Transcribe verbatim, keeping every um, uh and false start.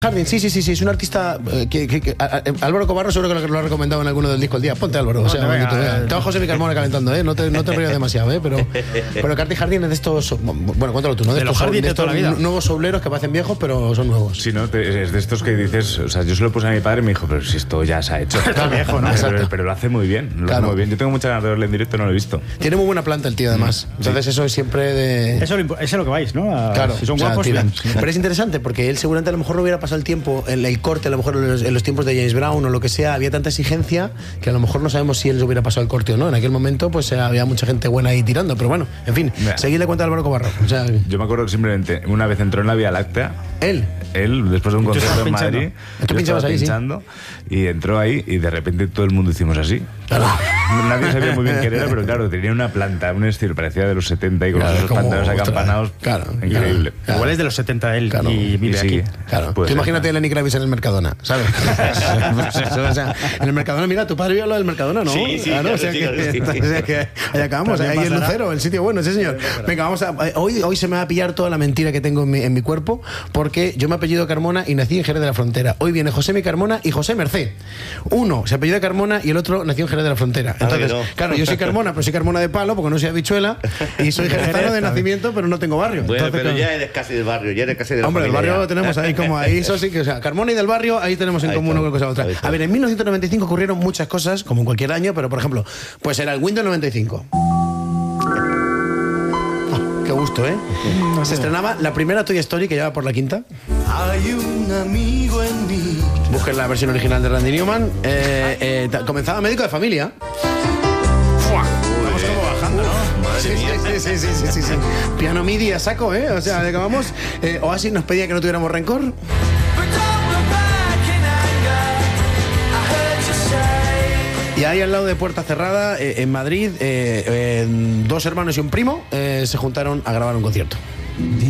Jardín, sí, sí, sí, sí, es un artista eh, que, que, que a, a, Álvaro Cobarro seguro que lo ha recomendado en alguno del disco el día. Ponte Álvaro, o sea, venga, bonito, venga. Te va José Carmona calentando, ¿eh? No te, no te rías demasiado, ¿eh? Pero, pero Carti Jardín es de estos, bueno, cuéntalo tú, ¿no? De, de estos, los Jardín de de toda estos la vida. nuevos sobleros que parecen viejos, pero son nuevos. Sí, ¿no? Es de estos que dices, o sea, yo se lo puse a mi padre y me dijo, pero si esto ya se ha hecho. Está viejo, ¿no? Pero, pero, pero lo hace muy bien, lo Claro. hace muy bien. Yo tengo muchas ganas de verle en directo, no lo he visto. Tiene muy buena planta el tío, además. Entonces eso es siempre de... Eso, eso es lo que vais, ¿no? A, Claro, si son o sea, guapos, tira. bien. Pero es interesante porque él seguramente a lo mejor no hubiera pasado el tiempo, el, el corte, a lo mejor en los, en los tiempos de James Brown o lo que sea, había tanta exigencia que a lo mejor no sabemos si él se hubiera pasado el corte o no. En aquel momento pues eh, había mucha gente buena ahí tirando, pero bueno, en fin, Mira. seguidle cuenta a Álvaro Cobarro. O sea, Yo me acuerdo simplemente, una vez entró en la Vía Láctea, él. él, después de un tú concierto estabas en pinchando. Madrid, Tú yo pinchabas estaba ahí, sí. pinchando, y entró ahí y de repente todo el mundo hicimos así. Claro. Nadie sabía muy bien qué era, pero claro, tenía una planta, un estilo, parecía de los setenta y con Claro, esos como- pantalones acampanados. Claro, Increíble. claro. Igual es de los setenta él Claro. y vive Y aquí. sigue. Claro, Puede tú ser. imagínate a Lenny Kravitz en el Mercadona, ¿sabes? Pues eso, o sea, en el Mercadona, mira, tu padre vio lo del Mercadona, ¿no? Sí, sí, claro, claro, o sea sí, que, claro, sí. o sea que ahí acabamos, También ahí en pasará. Lucero, el sitio bueno, sí señor. Venga, vamos a, hoy, hoy se me va a pillar toda la mentira que tengo en mi, en mi cuerpo, porque yo me apellido Carmona y nací en Jerez de la Frontera. Hoy viene José Mi Carmona y José Merced. Uno se apellida Carmona y el otro nació en Jerez de la Frontera. Entonces, que no. claro, yo soy Carmona, pero soy Carmona de palo, porque no soy habichuela, y soy jerezano de nacimiento, pero no tengo barrio. Bueno, Entonces, pero claro, ya eres casi del barrio, ya eres casi de la hombre, el familia barrio ya. tenemos ahí como ahí, eso sí que, o sea, Carmona y del barrio, ahí tenemos en Ahí común está, una cosa u otra. ahí está. A ver, en mil novecientos noventa y cinco ocurrieron muchas cosas, como en cualquier año, pero por ejemplo, pues era el Windows noventa y cinco. Ah, qué gusto, ¿eh? Se estrenaba la primera Toy Story que lleva por la quinta. Hay un amigo en mí. Busquen la versión original de Randy Newman. Eh, eh, ta- comenzaba Médico de Familia. Vamos como bajando, ¿no? Sí, sí, sí, sí, sí, sí, sí. Piano midi a saco, ¿eh? O sea, acabamos. Eh, Oasis nos pedía que no tuviéramos rencor. Y ahí al lado de Puerta Cerrada, eh, en Madrid, eh, eh, dos hermanos y un primo eh, se juntaron a grabar un concierto.